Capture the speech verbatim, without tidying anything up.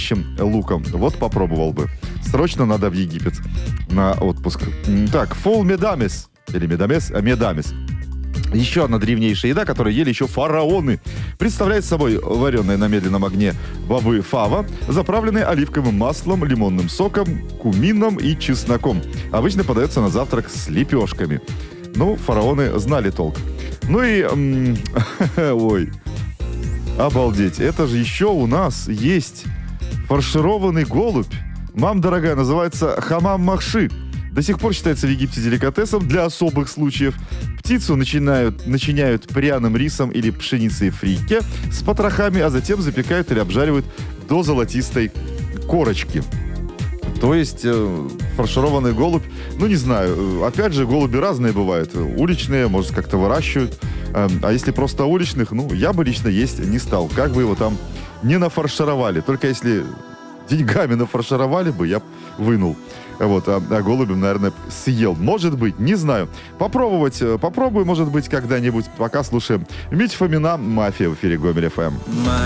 настоящим луком. Вот попробовал бы. Срочно надо в Египет на отпуск. Так, фол медамес. Или медамес, а медамес. Еще одна древнейшая еда, которую ели еще фараоны. Представляет собой вареные на медленном огне бобы фава, заправленные оливковым маслом, лимонным соком, кумином и чесноком. Обычно подается на завтрак с лепешками. Ну, фараоны знали толк. Ну и... Ой... Обалдеть, это же еще у нас есть фаршированный голубь. Мам, дорогая, называется хамам махши. До сих пор считается в Египте деликатесом для особых случаев. Птицу начинают, начиняют пряным рисом или пшеницей фрике с потрохами, а затем запекают или обжаривают до золотистой корочки. То есть э, фаршированный голубь, ну не знаю, опять же, голуби разные бывают. Уличные, может, как-то выращивают. Э, а если просто уличных, ну, я бы лично есть не стал. Как бы его там не нафаршировали. Только если деньгами нафаршировали бы, я вынул. Вот, а, а голубем, наверное, съел. Может быть, не знаю. Попробовать, попробую, может быть, когда-нибудь. Пока слушаем Митя Фомина, «Мафия» в эфире Гомель эф эм.